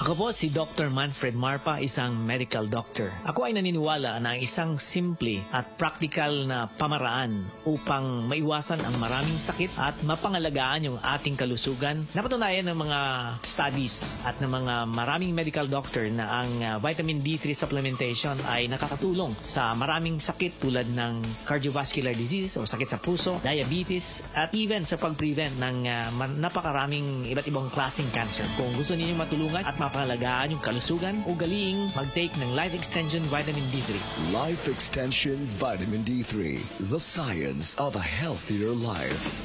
Ako po si Dr. Manfred Marpa, isang medical doctor. Ako ay naniniwala na isang simple at practical na pamaraan upang maiwasan ang maraming sakit at mapangalagaan yung ating kalusugan. Napatunayan ng mga studies at ng mga maraming medical doctor na ang vitamin D3 supplementation ay nakakatulong sa maraming sakit tulad ng cardiovascular disease o sakit sa puso, diabetes, at even sa pag-prevent ng napakaraming iba't ibang klaseng cancer. Kung gusto niyo matulungan at mapangalagaan yung kalusugan, ugaliing mag-take ng Life Extension Vitamin D3. Life Extension Vitamin D3, the science of a healthier life.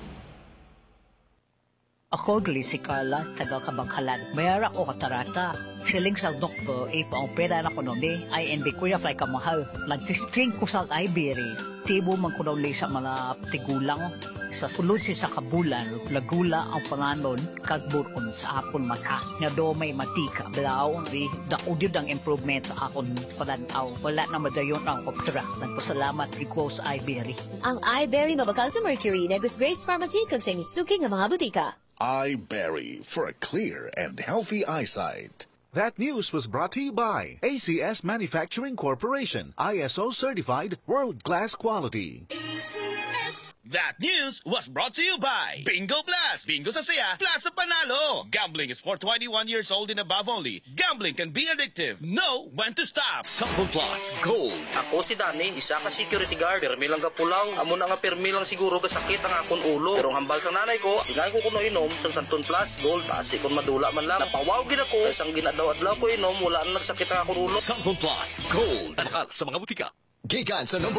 Ako gali si Carla, taga Kabangkalan. Mayara ko katarata. Siling sa doktor, ipaopera na ko noon ay hindi ko ya fly kamahal. Nagsistring ko sa Ibery. Tibo man ko daw sa mga tigulang. Sa sulod si sa kabulan, lagula ang panganon, kagburon sa akon mata. Nga do may matika. Blaw, dakudyod ang improvement sa akon pananaw. Wala na madayon ang opera. Nagpasalamat ko sa Ibery. Ang Ibery mabakal sa Mercury, Negus Grace Pharmacy, kag sa inyong suking ng mga butika. iBerry, for a clear and healthy eyesight. That news was brought to you by ACS Manufacturing Corporation, ISO certified world-class quality. That news was brought to you by Bingo Plus. Bingo sa saya, plus sa panalo. Gambling is for 21 years old and above only. Gambling can be addictive. Know when to stop. Sample Plus Gold. Ako si Danny, isa ka security guard. Permi lang ka pulang. Amo na nga permi lang siguro kasakit ang akon ulo. Pero hambal sa nanay ko, tingay ko kuno inom sa Santon Plus Gold. Kasi kung madula man lang, napawagin ako. Isang ginadaw-adlaw ko inom, wala na nagsakit ang akon ulo. Sample Plus Gold. Bakal sa mga butika. Gigan sa number